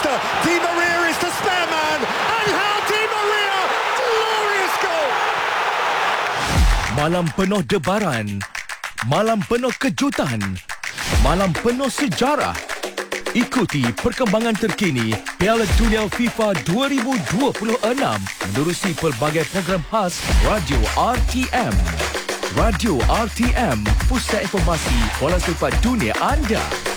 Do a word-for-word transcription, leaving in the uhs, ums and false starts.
Morata. Di Maria is the spare man. Angel Di Maria. Glorious goal. Malam penuh debaran, malam penuh kejutan, malam penuh sejarah. Ikuti perkembangan terkini Piala Dunia FIFA dua ribu dua puluh enam menerusi pelbagai program khas Radio R T M. Radio R T M, pusat informasi bola sepak dunia anda.